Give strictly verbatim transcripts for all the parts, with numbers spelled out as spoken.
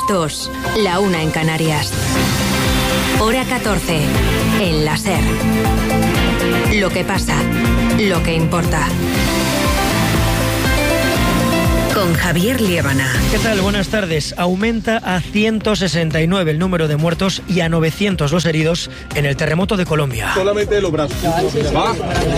dos, la una en Canarias. Hora catorce, en la SER. Lo que pasa, lo que importa. Con Javier Liébana. ¿Qué tal? Buenas tardes. Aumenta a ciento sesenta y nueve el número de muertos y a novecientos los heridos en el terremoto de Colombia. Solamente los brazos. Va,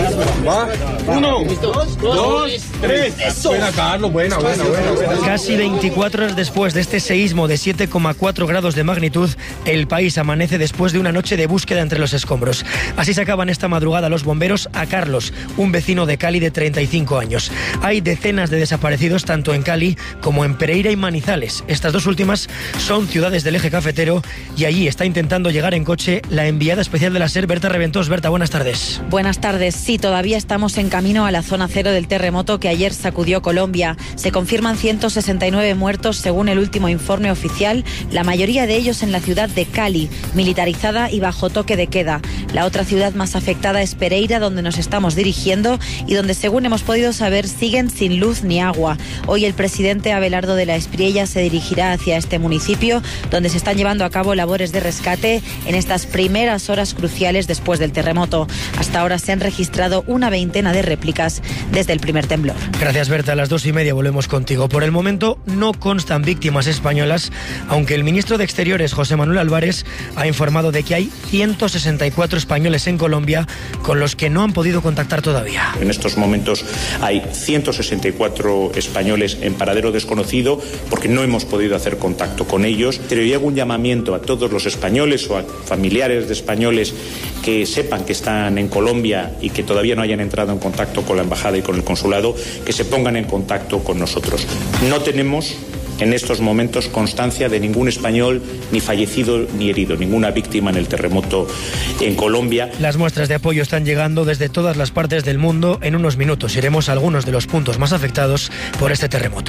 va. Uno, dos, dos tres. Buena, Carlos. Buena, buena, buena, buena. Casi veinticuatro horas después de este seísmo de siete coma cuatro grados de magnitud, el país amanece después de una noche de búsqueda entre los escombros. Así sacaban esta madrugada los bomberos a Carlos, un vecino de Cali de treinta y cinco años. Hay decenas de desaparecidos tanto en Cali como en Pereira y Manizales. Estas dos últimas son ciudades del eje cafetero y allí está intentando llegar en coche la enviada especial de la SER, Berta Reventós. Berta, buenas tardes. Buenas tardes. Sí, todavía estamos en camino a la zona cero del terremoto que ayer sacudió Colombia. Se confirman ciento sesenta y nueve muertos según el último informe oficial, la mayoría de ellos en la ciudad de Cali, militarizada y bajo toque de queda. La otra ciudad más afectada es Pereira, donde nos estamos dirigiendo y donde, según hemos podido saber, siguen sin luz ni agua. Hoy el presidente Abelardo de la Espriella se dirigirá hacia este municipio, donde se están llevando a cabo labores de rescate en estas primeras horas cruciales después del terremoto. Hasta ahora se han registrado una veintena de réplicas desde el primer temblor. Gracias, Berta. A las dos y media volvemos contigo. Por el momento no constan víctimas españolas, aunque el ministro de Exteriores, José Manuel Álvarez, ha informado de que hay ciento sesenta y cuatro españoles en Colombia con los que no han podido contactar todavía. En estos momentos hay ciento sesenta y cuatro españoles en paradero desconocido porque no hemos podido hacer contacto con ellos. Pero yo hago un llamamiento a todos los españoles o a familiares de españoles que sepan que están en Colombia y que todavía no hayan entrado en contacto con la embajada y con el consulado, que se pongan en contacto con nosotros. No tenemos en estos momentos constancia de ningún español ni fallecido ni herido, ninguna víctima en el terremoto en Colombia. Las muestras de apoyo están llegando desde todas las partes del mundo. En unos minutos iremos a algunos de los puntos más afectados por este terremoto.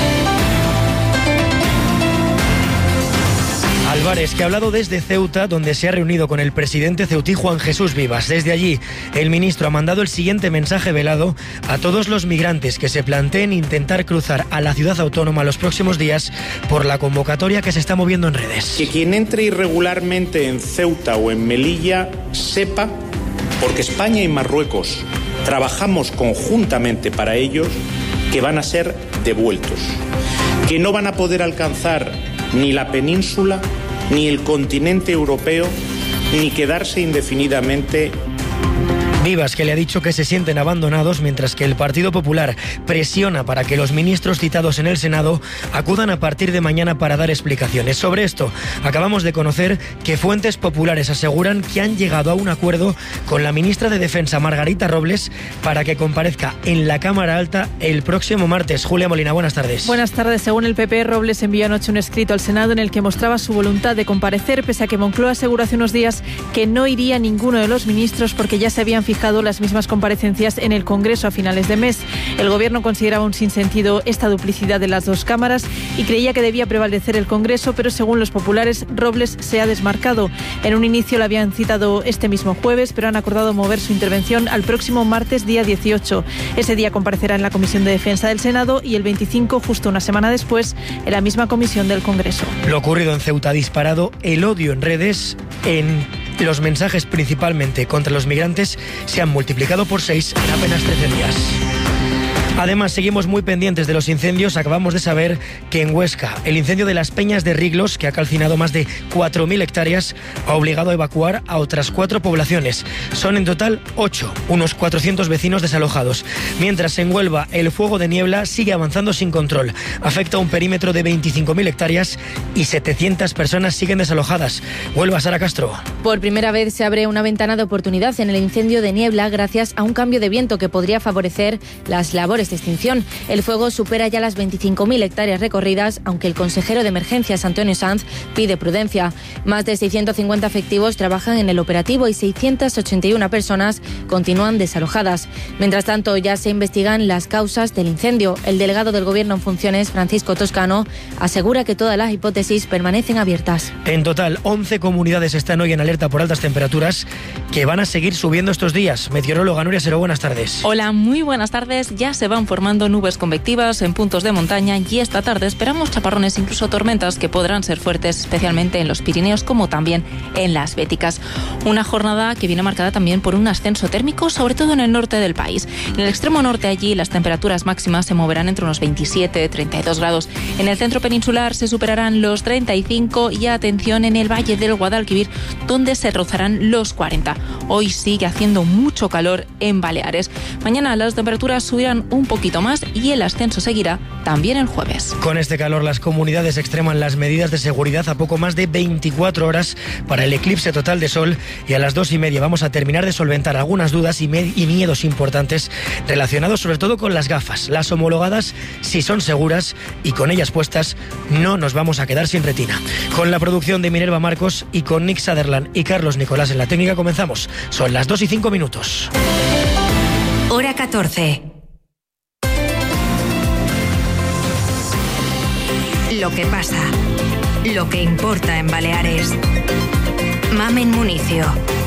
Álvarez, que ha hablado desde Ceuta, donde se ha reunido con el presidente ceutí Juan Jesús Vivas. Desde allí, el ministro ha mandado el siguiente mensaje velado a todos los migrantes que se planteen intentar cruzar a la ciudad autónoma los próximos días por la convocatoria que se está moviendo en redes. Que quien entre irregularmente en Ceuta o en Melilla sepa, porque España y Marruecos trabajamos conjuntamente para ellos, que van a ser devueltos, que no van a poder alcanzar ni la península, ni el continente europeo, ni quedarse indefinidamente. Vivas, que le ha dicho que se sienten abandonados, mientras que el Partido Popular presiona para que los ministros citados en el Senado acudan a partir de mañana para dar explicaciones. Sobre esto, acabamos de conocer que fuentes populares aseguran que han llegado a un acuerdo con la ministra de Defensa, Margarita Robles, para que comparezca en la Cámara Alta el próximo martes. Julia Molina, buenas tardes. Buenas tardes. Según el P P, Robles envió anoche un escrito al Senado en el que mostraba su voluntad de comparecer, pese a que Moncloa aseguró hace unos días que no iría ninguno de los ministros porque ya se habían fijado las mismas comparecencias en el Congreso a finales de mes. El Gobierno consideraba un sinsentido esta duplicidad de las dos cámaras y creía que debía prevalecer el Congreso, pero según los populares, Robles se ha desmarcado. En un inicio la habían citado este mismo jueves, pero han acordado mover su intervención al próximo martes, día dieciocho. Ese día comparecerá en la Comisión de Defensa del Senado y el veinticinco, justo una semana después, en la misma comisión del Congreso. Lo ocurrido en Ceuta ha disparado el odio en redes. En los mensajes principalmente contra los migrantes se han multiplicado por seis en apenas trece días. Además, seguimos muy pendientes de los incendios. Acabamos de saber que en Huesca, el incendio de las Peñas de Riglos, que ha calcinado más de cuatro mil hectáreas, ha obligado a evacuar a otras cuatro poblaciones. Son en total ocho, unos cuatrocientos vecinos desalojados. Mientras en Huelva, el fuego de niebla sigue avanzando sin control. Afecta a un perímetro de veinticinco mil hectáreas y setecientas personas siguen desalojadas. Huelva, Sara Castro. Por primera vez se abre una ventana de oportunidad en el incendio de niebla gracias a un cambio de viento que podría favorecer las labores de extinción. El fuego supera ya las veinticinco mil hectáreas recorridas, aunque el consejero de emergencias, Antonio Sanz, pide prudencia. Más de seiscientos cincuenta efectivos trabajan en el operativo y seiscientas ochenta y una personas continúan desalojadas. Mientras tanto, ya se investigan las causas del incendio. El delegado del Gobierno en funciones, Francisco Toscano, asegura que todas las hipótesis permanecen abiertas. En total, once comunidades están hoy en alerta por altas temperaturas que van a seguir subiendo estos días. Meteoróloga Nuria Seró, buenas tardes. Hola, muy buenas tardes. Ya se van formando nubes convectivas en puntos de montaña y esta tarde esperamos chaparrones, incluso tormentas, que podrán ser fuertes, especialmente en los Pirineos como también en las Béticas. Una jornada que viene marcada también por un ascenso térmico, sobre todo en el norte del país. En el extremo norte, allí las temperaturas máximas se moverán entre unos veintisiete y treinta y dos grados. En el centro peninsular se superarán los treinta y cinco y atención en el valle del Guadalquivir, donde se rozarán los cuarenta. Hoy sigue haciendo mucho calor en Baleares. Mañana las temperaturas subirán un poquito más y el ascenso seguirá también el jueves. Con este calor, las comunidades extreman las medidas de seguridad a poco más de veinticuatro horas para el eclipse total de sol, y a las dos y media vamos a terminar de solventar algunas dudas y, y miedos importantes relacionados sobre todo con las gafas. Las homologadas, si son seguras y con ellas puestas, no nos vamos a quedar sin retina. Con la producción de Minerva Marcos y con Nick Sutherland y Carlos Nicolás en la técnica comenzamos. Son las dos y cinco minutos. Hora catorce. Lo que pasa, lo que importa en Baleares. Mamen Municio.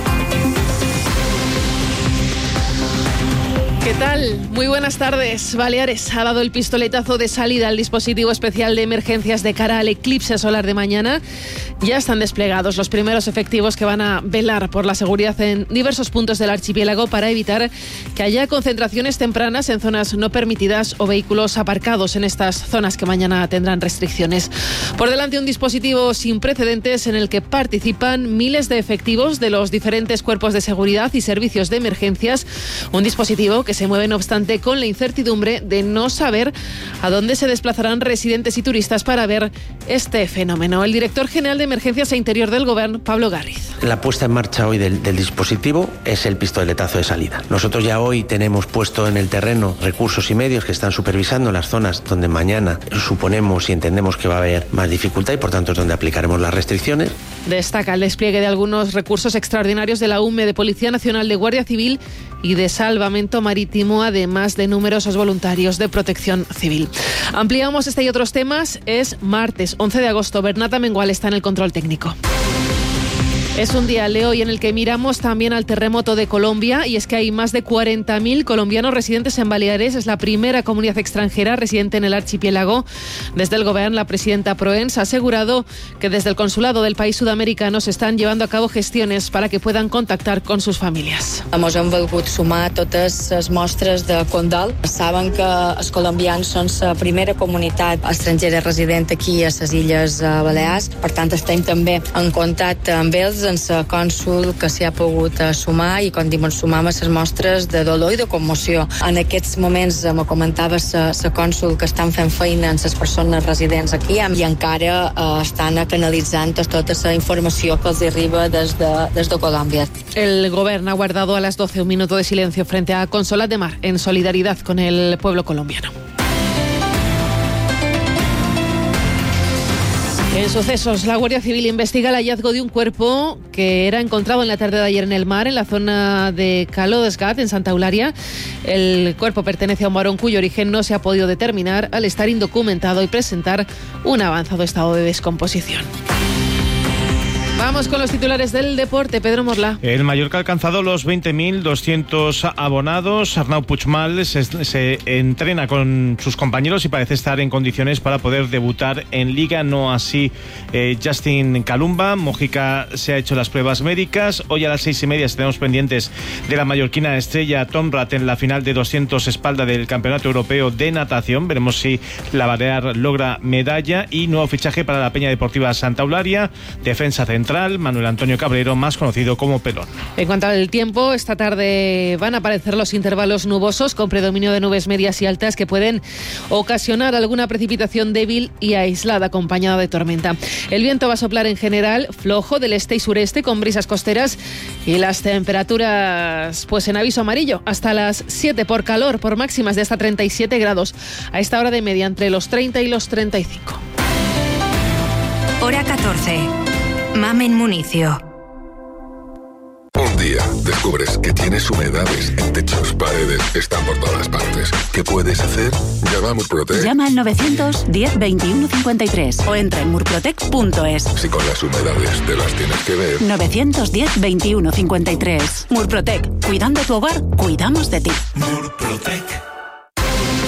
¿Qué tal? Muy buenas tardes. Baleares ha dado el pistoletazo de salida al dispositivo especial de emergencias de cara al eclipse solar de mañana. Ya están desplegados los primeros efectivos que van a velar por la seguridad en diversos puntos del archipiélago para evitar que haya concentraciones tempranas en zonas no permitidas o vehículos aparcados en estas zonas que mañana tendrán restricciones. Por delante, un dispositivo sin precedentes en el que participan miles de efectivos de los diferentes cuerpos de seguridad y servicios de emergencias. Un dispositivo que se mueve, no obstante, con la incertidumbre de no saber a dónde se desplazarán residentes y turistas para ver este fenómeno. El director general de Emergencias e Interior del Gobierno, Pablo Garriz. La puesta en marcha hoy del, del dispositivo es el pistoletazo de salida. Nosotros ya hoy tenemos puesto en el terreno recursos y medios que están supervisando las zonas donde mañana suponemos y entendemos que va a haber más dificultad y por tanto es donde aplicaremos las restricciones. Destaca el despliegue de algunos recursos extraordinarios de la U M E, de Policía Nacional, de Guardia Civil y de Salvamento Marítimo, además de numerosos voluntarios de Protección Civil. Ampliamos este y otros temas. Es martes once de agosto. Bernata Mengual está en el control técnico. Es un día, Leo, y en el que miramos también al terremoto de Colombia, y es que hay más de cuarenta mil colombianos residentes en Baleares. Es la primera comunidad extranjera residente en el archipiélago. Desde el Gobierno, la presidenta Proens ha asegurado que desde el consulado del país sudamericano se están llevando a cabo gestiones para que puedan contactar con sus familias. Hemos volgut sumar totes les mostres de condol. Saben que els colombians són la primera comunitat estrangera resident aquí a les Illes Balears. Per tant, estem també en contacte amb ells, en la cònsul que s'hi ha pogut sumar, i com diuen, sumar a les mostres de dolor i de commoció. En aquests moments, me comentava la cònsul que estan fent feina amb les persones residents aquí i encara eh, estan canalitzant tota la informació que els arriba des de, des de Colòmbia. El Gobierno ha guardado a las doce un minuto de silencio frente a Consolat de Mar, en solidaridad con el pueblo colombiano. En sucesos, la Guardia Civil investiga el hallazgo de un cuerpo que era encontrado en la tarde de ayer en el mar, en la zona de Calodesgat, en Santa Eulalia. El cuerpo pertenece a un varón cuyo origen no se ha podido determinar al estar indocumentado y presentar un avanzado estado de descomposición. Vamos con los titulares del deporte. Pedro Morla. El Mallorca ha alcanzado los veinte mil doscientos abonados. Arnau Puigmal se, se entrena con sus compañeros y parece estar en condiciones para poder debutar en Liga, no así eh, Justin Calumba. Mojica se ha hecho las pruebas médicas. Hoy a las seis y media estaremos pendientes de la mallorquina Estrella Tomrat en la final de doscientos espalda del Campeonato Europeo de Natación. Veremos si la Balear logra medalla. Y nuevo fichaje para la Peña Deportiva Santa Eulalia, defensa central Manuel Antonio Cabrero, más conocido como Pelón. En cuanto al tiempo, esta tarde van a aparecer los intervalos nubosos con predominio de nubes medias y altas que pueden ocasionar alguna precipitación débil y aislada acompañada de tormenta. El viento va a soplar en general flojo del este y sureste con brisas costeras, y las temperaturas pues en aviso amarillo hasta las siete por calor, por máximas de hasta treinta y siete grados. A esta hora de media entre los treinta y los treinta y cinco. Hora catorce. Mamen Municio. Un día descubres que tienes humedades en techos, paredes, están por todas partes. ¿Qué puedes hacer? Llama a Murprotec. Llama al novecientos diez veintiuno cincuenta y tres o entra en murprotec punto es. Si con las humedades te las tienes que ver. novecientos diez veintiuno cincuenta y tres. Murprotec. Cuidando tu hogar, cuidamos de ti. Murprotec.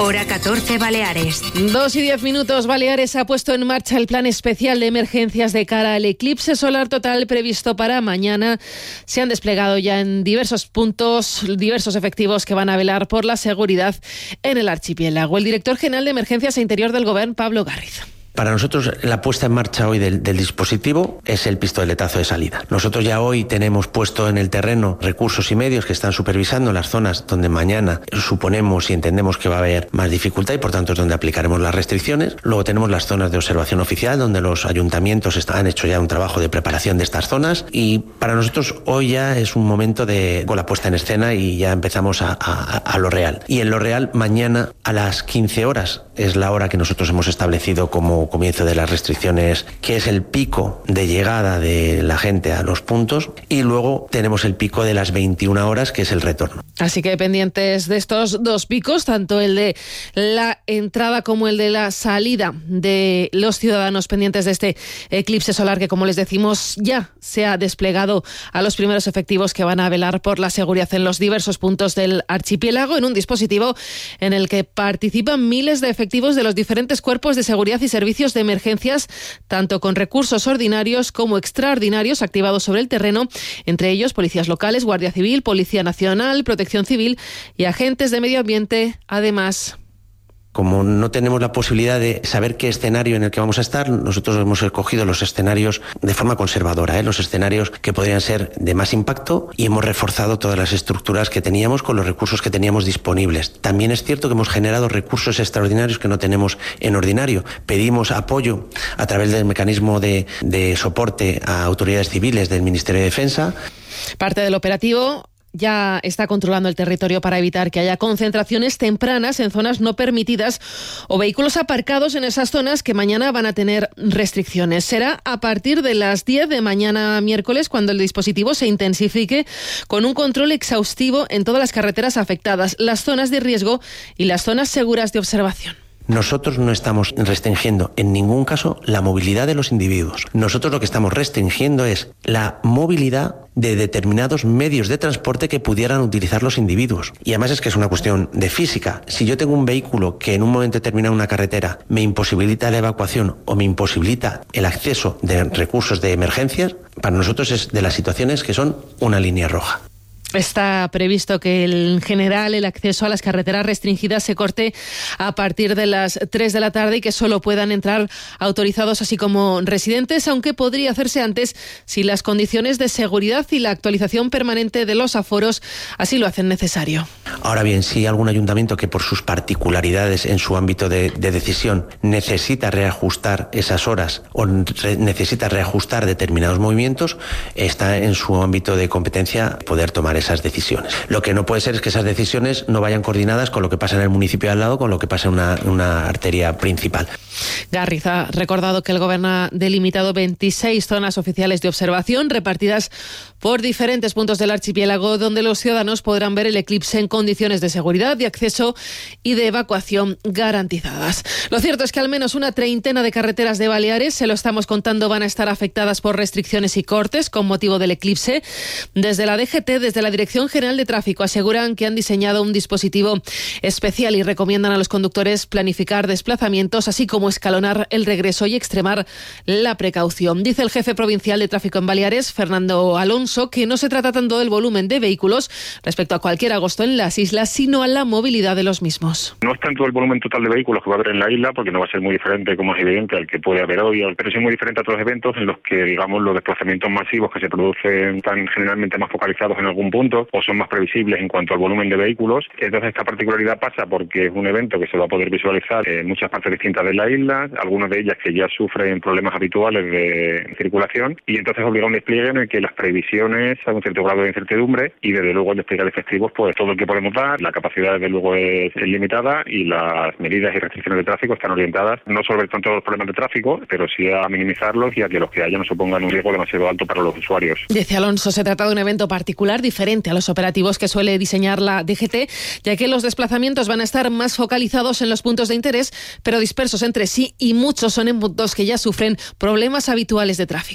Hora catorce, Baleares. Dos y diez minutos. Baleares ha puesto en marcha el plan especial de emergencias de cara al eclipse solar total previsto para mañana. Se han desplegado ya en diversos puntos diversos efectivos que van a velar por la seguridad en el archipiélago. El director general de Emergencias e Interior del Gobierno, Pablo Garriz. Para nosotros la puesta en marcha hoy del, del dispositivo es el pistoletazo de salida. Nosotros ya hoy tenemos puesto en el terreno recursos y medios que están supervisando las zonas donde mañana suponemos y entendemos que va a haber más dificultad y por tanto es donde aplicaremos las restricciones. Luego tenemos las zonas de observación oficial donde los ayuntamientos han hecho ya un trabajo de preparación de estas zonas y para nosotros hoy ya es un momento de con la puesta en escena y ya empezamos a, a, a lo real. Y en lo real mañana a las quince horas es la hora que nosotros hemos establecido como comienzo de las restricciones, que es el pico de llegada de la gente a los puntos y luego tenemos el pico de las veintiuna horas, que es el retorno. Así que pendientes de estos dos picos, tanto el de la entrada como el de la salida de los ciudadanos pendientes de este eclipse solar que, como les decimos, ya se ha desplegado a los primeros efectivos que van a velar por la seguridad en los diversos puntos del archipiélago en un dispositivo en el que participan miles de efectivos de los diferentes cuerpos de seguridad y servicios de emergencias, tanto con recursos ordinarios como extraordinarios activados sobre el terreno, entre ellos policías locales, Guardia Civil, Policía Nacional, Protección Civil y agentes de medio ambiente, además. Como no tenemos la posibilidad de saber qué escenario en el que vamos a estar, nosotros hemos escogido los escenarios de forma conservadora, ¿eh? los escenarios que podrían ser de más impacto y hemos reforzado todas las estructuras que teníamos con los recursos que teníamos disponibles. También es cierto que hemos generado recursos extraordinarios que no tenemos en ordinario. Pedimos apoyo a través del mecanismo de, de soporte a autoridades civiles del Ministerio de Defensa. Parte del operativo ya está controlando el territorio para evitar que haya concentraciones tempranas en zonas no permitidas o vehículos aparcados en esas zonas que mañana van a tener restricciones. Será a partir de las diez de mañana miércoles cuando el dispositivo se intensifique con un control exhaustivo en todas las carreteras afectadas, las zonas de riesgo y las zonas seguras de observación. Nosotros no estamos restringiendo en ningún caso la movilidad de los individuos. Nosotros lo que estamos restringiendo es la movilidad de determinados medios de transporte que pudieran utilizar los individuos. Y además es que es una cuestión de física. Si yo tengo un vehículo que en un momento determinado una carretera me imposibilita la evacuación o me imposibilita el acceso de recursos de emergencias, para nosotros es de las situaciones que son una línea roja. Está previsto que en general el acceso a las carreteras restringidas se corte a partir de las tres de la tarde y que solo puedan entrar autorizados así como residentes, aunque podría hacerse antes si las condiciones de seguridad y la actualización permanente de los aforos así lo hacen necesario. Ahora bien, si algún ayuntamiento que por sus particularidades en su ámbito de, de decisión necesita reajustar esas horas o re, necesita reajustar determinados movimientos, está en su ámbito de competencia poder tomar esas decisiones. Lo que no puede ser es que esas decisiones no vayan coordinadas con lo que pasa en el municipio de al lado, con lo que pasa en una, una arteria principal. Garriz ha recordado que el Gobierno ha delimitado veintiséis zonas oficiales de observación repartidas por diferentes puntos del archipiélago donde los ciudadanos podrán ver el eclipse en condiciones de seguridad, de acceso y de evacuación garantizadas. Lo cierto es que al menos una treintena de carreteras de Baleares, se lo estamos contando, van a estar afectadas por restricciones y cortes con motivo del eclipse. Desde la D G T, desde la Dirección General de Tráfico, aseguran que han diseñado un dispositivo especial y recomiendan a los conductores planificar desplazamientos, así como escalonar el regreso y extremar la precaución. Dice el jefe provincial de tráfico en Baleares, Fernando Alonso, que no se trata tanto del volumen de vehículos respecto a cualquier agosto en las islas, sino a la movilidad de los mismos. No es tanto el volumen total de vehículos que va a haber en la isla, porque no va a ser muy diferente, como es evidente, al que puede haber hoy, pero sí muy diferente a otros eventos en los que, digamos, los desplazamientos masivos que se producen están generalmente más focalizados en algún punto o son más previsibles en cuanto al volumen de vehículos. Entonces esta particularidad pasa porque es un evento que se va a poder visualizar en muchas partes distintas de la isla, algunas de ellas que ya sufren problemas habituales de circulación, y entonces obliga a un despliegue en el que las previsiones hay un cierto grado de incertidumbre y desde luego el despliegue de efectivos, pues todo el que podemos dar, la capacidad desde luego es, es limitada y las medidas y restricciones de tráfico están orientadas no solo a tanto los problemas de tráfico, pero sí a minimizarlos y a que los que haya no supongan un riesgo demasiado alto para los usuarios. Dice Alonso, se trata de un evento particular, diferente a los operativos que suele diseñar la D G T, ya que los desplazamientos van a estar más focalizados en los puntos de interés, pero dispersos entre sí, y muchos son en puntos que ya sufren problemas habituales de tráfico.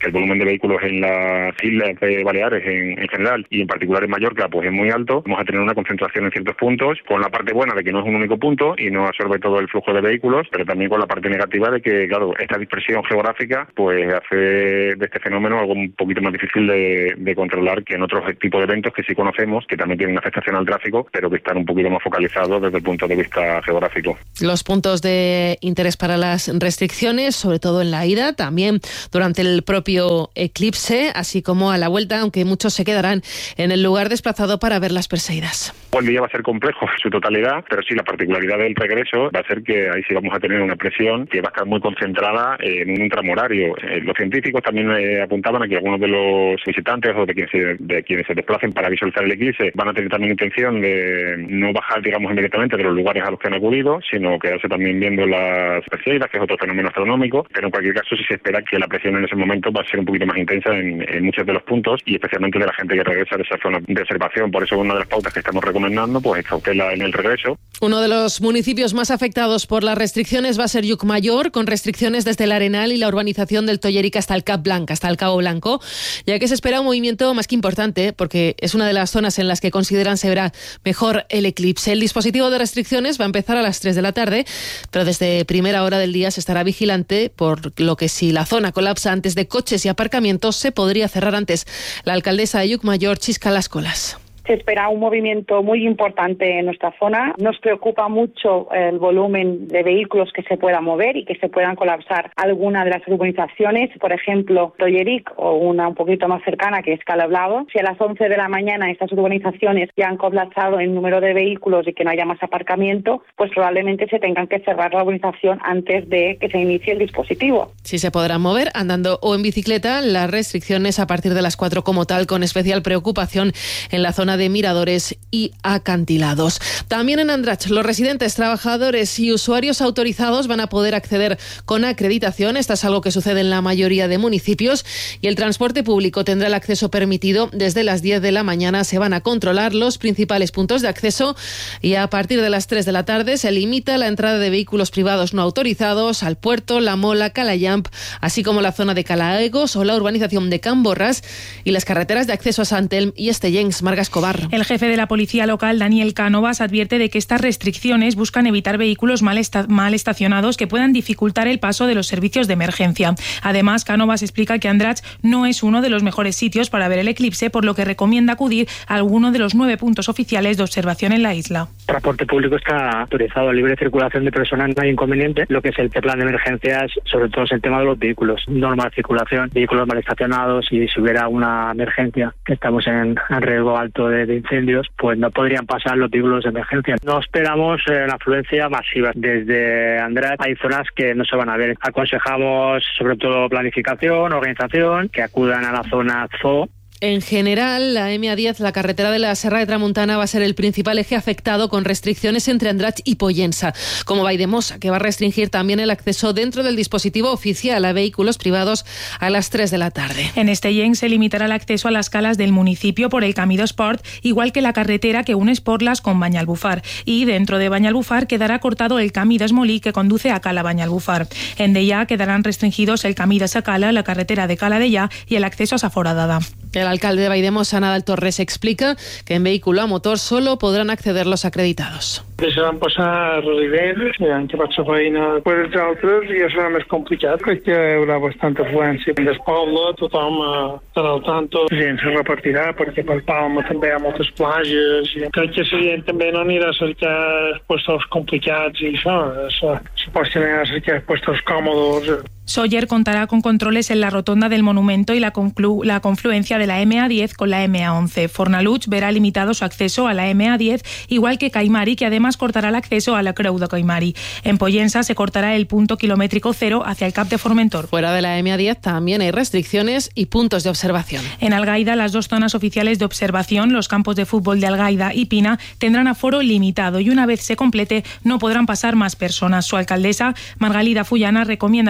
el volumen de vehículos en las islas de Baleares en, en general y en particular en Mallorca pues es muy alto, vamos a tener una concentración en ciertos puntos, con la parte buena de que no es un único punto y no absorbe todo el flujo de vehículos, pero también con la parte negativa de que, claro, esta dispersión geográfica pues hace de este fenómeno algo un poquito más difícil de, de controlar que en otros tipos de eventos que sí conocemos, que también tienen una afectación al tráfico, pero que están un poquito más focalizados desde el punto de vista geográfico. Los puntos de interés para las restricciones, sobre todo en la ida, también durante el propio eclipse, así como a la vuelta, aunque muchos se quedarán en el lugar desplazado para ver las Perseidas. El día va a ser complejo en su totalidad, pero sí la particularidad del regreso va a ser que ahí sí vamos a tener una presión que va a estar muy concentrada en un tramo horario. Eh, los científicos también eh, apuntaban a que algunos de los visitantes o de quienes, se, de quienes se desplacen para visualizar el eclipse van a tener también intención de no bajar, digamos, inmediatamente de los lugares a los que han acudido, sino quedarse también viendo las Perseidas, que es otro fenómeno astronómico, pero en cualquier caso sí se espera que la presión en ese momento va a ser un poquito más intensa en, en muchos de los puntos y especialmente de la gente que regresa de esa zona de observación. Por eso una de las pautas que estamos recomendando pues es cautela en el regreso. Uno de los municipios más afectados por las restricciones va a ser Llucmajor, con restricciones desde el Arenal y la urbanización del Tolleric hasta el Cap Blanc, hasta el Cabo Blanco, ya que se espera un movimiento más que importante, porque es una de las zonas en las que consideran se verá mejor el eclipse. El dispositivo de restricciones va a empezar a las tres de la tarde, pero desde primera hora del día se estará vigilante, por lo que si la zona colapsa antes de coches y aparcamientos, se podría cerrar antes. La alcaldesa de Llucmajor, Chisca Las Colas. Se espera un movimiento muy importante en nuestra zona. Nos preocupa mucho el volumen de vehículos que se puedan mover y que se puedan colapsar alguna de las urbanizaciones, por ejemplo, Tolleric o una un poquito más cercana que es Calablado. Si a las once de la mañana estas urbanizaciones ya han colapsado en número de vehículos y que no haya más aparcamiento, pues probablemente se tengan que cerrar la urbanización antes de que se inicie el dispositivo. Si se podrán mover andando o en bicicleta, las restricciones a partir de las cuatro como tal, con especial preocupación en la zona de miradores y acantilados. También en Andratx, los residentes, trabajadores y usuarios autorizados van a poder acceder con acreditación. Esto es algo que sucede en la mayoría de municipios, y el transporte público tendrá el acceso permitido desde las diez de la mañana. Se van a controlar los principales puntos de acceso y a partir de las tres de la tarde se limita la entrada de vehículos privados no autorizados al puerto, La Mola, Calallamp, así como la zona de Calaegos o la urbanización de Can Borras y las carreteras de acceso a Sant Elm y Estellencs. Marga Escobar. El jefe de la policía local, Daniel Cánovas, advierte de que estas restricciones buscan evitar vehículos mal, esta- mal estacionados que puedan dificultar el paso de los servicios de emergencia. Además, Cánovas explica que Andratx no es uno de los mejores sitios para ver el eclipse, por lo que recomienda acudir a alguno de los nueve puntos oficiales de observación en la isla. El transporte público está autorizado, libre circulación de personas, no hay inconveniente. Lo que es el plan de emergencias, sobre todo es el tema de los vehículos, normal circulación, vehículos mal estacionados, y si hubiera una emergencia, que estamos en, en riesgo alto de, de incendios, pues no podrían pasar los vehículos de emergencia. No esperamos eh, una afluencia masiva. Desde Andratx hay zonas que no se van a ver. Aconsejamos sobre todo planificación, organización, que acudan a la zona zoo. En general, la eme a diez, la carretera de la Serra de Tramuntana, va a ser el principal eje afectado, con restricciones entre Andratx y Pollensa, como Valldemossa, que va a restringir también el acceso dentro del dispositivo oficial a vehículos privados a las tres de la tarde. En Estellencs se limitará el acceso a las calas del municipio por el Camí d'Esport, igual que la carretera que une Esporlas con Banyalbufar. Y dentro de Banyalbufar quedará cortado el Camí d'Esmolí, que conduce a Cala Banyalbufar. En Deià quedarán restringidos el Camí de Sacala, la carretera de Cala Deià y el acceso a Saforadada. El alcalde de Valldemossa, Nadal Torres, explica que en vehículo a motor solo podrán acceder los acreditados. Deixaran passar residents que han acabat la feina per els altres i ja serà més complicat perquè hi haurà bastanta afluència. Des poble tothom estarà al tanto, la gent se repartirà perquè per Palma també hi ha moltes platges i crec que la gent també no anirà a cercar puestos complicats i això, se pot anar a cercar puestos còmodos. Sóller contará con controles en la rotonda del monumento y la, conclu- la confluencia de la eme a diez con la eme a once. Fornalutx verá limitado su acceso a la eme a diez, igual que Caimari, que además cortará el acceso a la Creu de Caimari. En Pollensa se cortará el punto kilométrico cero hacia el Cap de Formentor. Fuera de la eme a diez también hay restricciones y puntos de observación. En Algaida, las dos zonas oficiales de observación, los campos de fútbol de Algaida y Pina, tendrán aforo limitado y una vez se complete no podrán pasar más personas. Su alcaldesa, Margalida Fullana, recomienda a los vecinos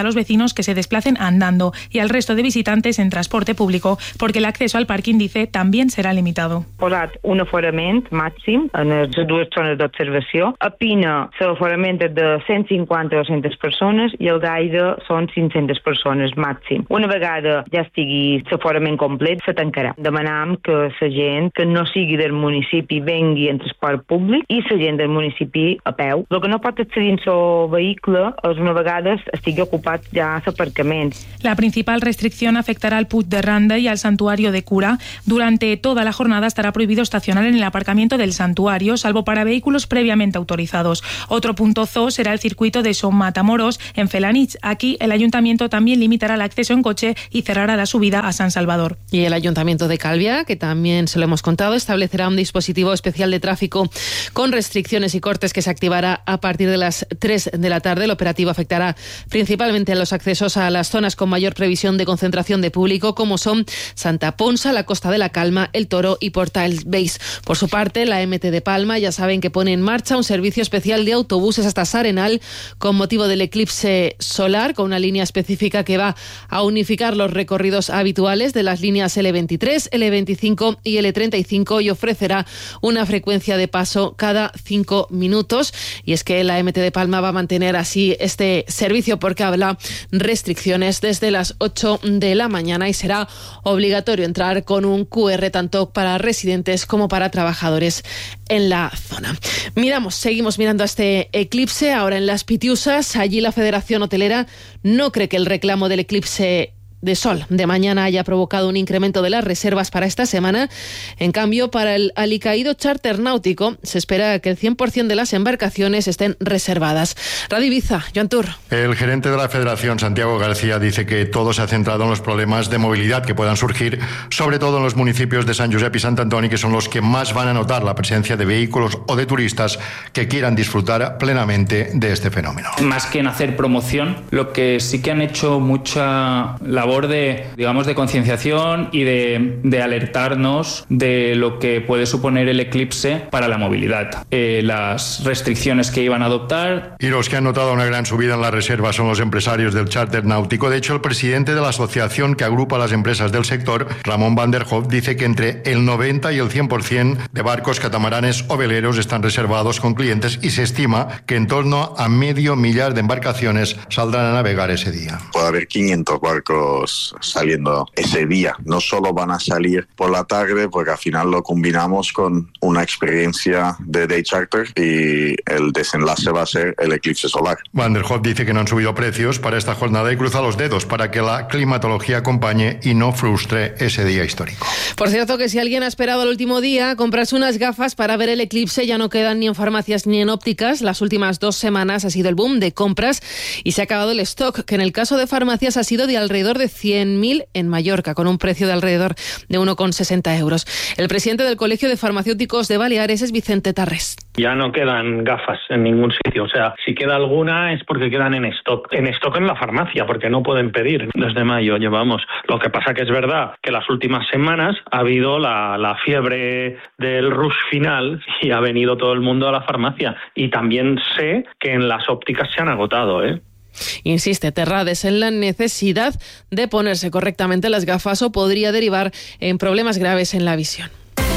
ciudadanos que se desplacen andando y al resto de visitantes en transporte público, porque el acceso al parking, dice, también será limitado. Posat un aforament màxim en les dues zones d'observació. A Pina l'aforament és de cent cinquanta a dues-centes persones i el Gaire són cinc-centes persones màxim. Una vegada ja estigui l'aforament complet, se tancarà. Demanam que la gent que no sigui del municipi vengui en transport públic i la gent del municipi a peu. El que no pot accedir en el vehicle és una vegada estigui ocupat ja l'aparcament. La principal restricción afectará al Puig de Randa y al santuario de Cura. Durante toda la jornada estará prohibido estacionar en el aparcamiento del santuario, salvo para vehículos previamente autorizados. Otro punto zoo será el circuito de Son Matamoros, en Felanitx. Aquí el ayuntamiento también limitará el acceso en coche y cerrará la subida a San Salvador. Y el ayuntamiento de Calvia, que también se lo hemos contado, establecerá un dispositivo especial de tráfico con restricciones y cortes que se activará a partir de las tres de la tarde. El operativo afectará principalmente a los accesos a las zonas con mayor previsión de concentración de público, como son Santa Ponsa, la Costa de la Calma, El Toro y Porta el Beis. Por su parte, la M T de Palma ya saben que pone en marcha un servicio especial de autobuses hasta S'Arenal con motivo del eclipse solar, con una línea específica que va a unificar los recorridos habituales de las líneas L veintitrés, L veinticinco y L treinta y cinco y ofrecerá una frecuencia de paso cada cinco minutos. Y es que la M T de Palma va a mantener así este servicio porque habrá restricciones desde las ocho de la mañana y será obligatorio entrar con un Q R tanto para residentes como para trabajadores en la zona. Miramos, seguimos mirando a este eclipse ahora en Las Pitiusas. Allí la Federación Hotelera no cree que el reclamo del eclipse de sol de mañana haya provocado un incremento de las reservas para esta semana. En cambio, para el alicaído charter náutico se espera que el cien por ciento de las embarcaciones estén reservadas. Radio Ibiza, Joan Tur. El gerente de la Federación, Santiago García, dice que todo se ha centrado en los problemas de movilidad que puedan surgir, sobre todo en los municipios de San Josep y Sant Antoni, que son los que más van a notar la presencia de vehículos o de turistas que quieran disfrutar plenamente de este fenómeno. Más que en hacer promoción, lo que sí que han hecho mucha labor de, digamos, de concienciación y de, de alertarnos de lo que puede suponer el eclipse para la movilidad. Eh, las restricciones que iban a adoptar. Y los que han notado una gran subida en la reserva son los empresarios del charter náutico. De hecho, el presidente de la asociación que agrupa a las empresas del sector, Ramón van der Hof, dice que entre el noventa y el cien por ciento de barcos, catamaranes o veleros están reservados con clientes y se estima que en torno a medio millar de embarcaciones saldrán a navegar ese día. Puede haber quinientos barcos saliendo ese día. No solo van a salir por la tarde, porque al final lo combinamos con una experiencia de day charter y el desenlace va a ser el eclipse solar. Van der Hof dice que no han subido precios para esta jornada y cruza los dedos para que la climatología acompañe y no frustre ese día histórico. Por cierto, que si alguien ha esperado el último día a comprarse unas gafas para ver el eclipse, ya no quedan ni en farmacias ni en ópticas. Las últimas dos semanas ha sido el boom de compras y se ha acabado el stock, que en el caso de farmacias ha sido de alrededor de cien mil en Mallorca, con un precio de alrededor de uno coma sesenta euros. El presidente del Colegio de Farmacéuticos de Baleares es Vicente Tarrés. Ya no quedan gafas en ningún sitio, o sea, si queda alguna es porque quedan en stock. En stock en la farmacia, porque no pueden pedir. Desde mayo llevamos. Lo que pasa que es verdad que las últimas semanas ha habido la, la fiebre del rush final y ha venido todo el mundo a la farmacia. Y también sé que en las ópticas se han agotado, ¿eh? Insiste Terrades en la necesidad de ponerse correctamente las gafas o podría derivar en problemas graves en la visión.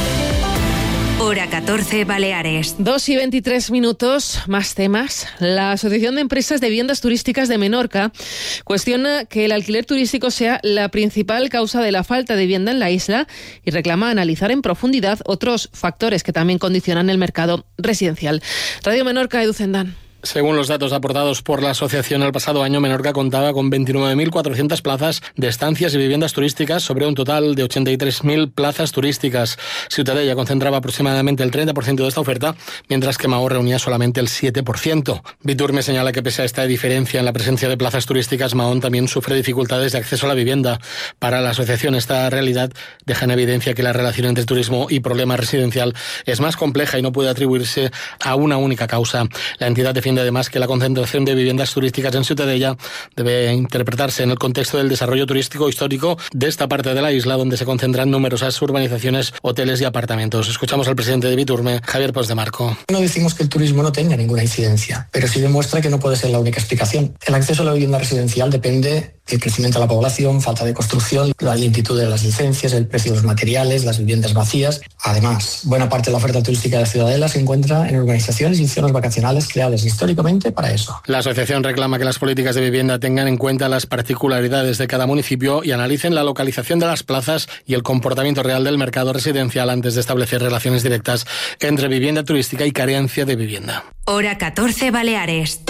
Hora catorce, Baleares. dos y veintitrés minutos, más temas. La Asociación de Empresas de Viviendas Turísticas de Menorca cuestiona que el alquiler turístico sea la principal causa de la falta de vivienda en la isla y reclama analizar en profundidad otros factores que también condicionan el mercado residencial. Radio Menorca, Edu Zendán. Según los datos aportados por la asociación, el pasado año Menorca contaba con veintinueve mil cuatrocientas plazas de estancias y viviendas turísticas sobre un total de ochenta y tres mil plazas turísticas. Ciutadella concentraba aproximadamente el treinta por ciento de esta oferta, mientras que Mahó reunía solamente el siete por ciento. Biturme señala que pese a esta diferencia en la presencia de plazas turísticas, Mahón también sufre dificultades de acceso a la vivienda. Para la asociación, esta realidad deja en evidencia que la relación entre turismo y problema residencial es más compleja y no puede atribuirse a una única causa. La entidad defiende defiende además que la concentración de viviendas turísticas en Ciutadella debe interpretarse en el contexto del desarrollo turístico histórico de esta parte de la isla, donde se concentran numerosas urbanizaciones, hoteles y apartamentos. Escuchamos al presidente de Biturme, Javier Pons de Marco. No decimos que el turismo no tenga ninguna incidencia, pero sí demuestra que no puede ser la única explicación. El acceso a la vivienda residencial depende del crecimiento de la población, falta de construcción, la lentitud de las licencias, el precio de los materiales, las viviendas vacías. Además, buena parte de la oferta turística de Ciudadela se encuentra en urbanizaciones y zonas vacacionales creadas históricamente para eso. La asociación reclama que las políticas de vivienda tengan en cuenta las particularidades de cada municipio y analicen la localización de las plazas y el comportamiento real del mercado residencial antes de establecer relaciones directas entre vivienda turística y carencia de vivienda. Hora catorce, Baleares.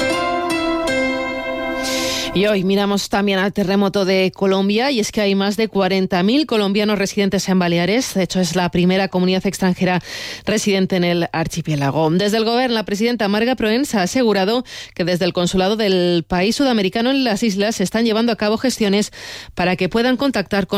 Y hoy miramos también al terremoto de Colombia, y es que hay más de cuarenta mil colombianos residentes en Baleares. De hecho, es la primera comunidad extranjera residente en el archipiélago. Desde el Gobierno, la presidenta Marga Proens ha asegurado que desde el consulado del país sudamericano en las islas se están llevando a cabo gestiones para que puedan contactar con